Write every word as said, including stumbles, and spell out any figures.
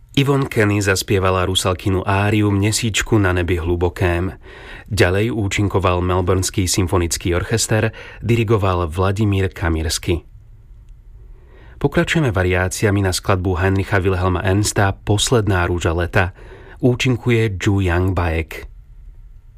Yvonne Kenny zaspievala Rusalkinu áriu Měsíčku na nebi hlubokém. Ďalej účinkoval Melbourneský symfonický orchester, dirigoval Vladimír Kamirsky. Pokračujeme variáciami na skladbu Heinricha Wilhelma Ernsta Posledná rúža leta. Účinkuje Ju Young Baek.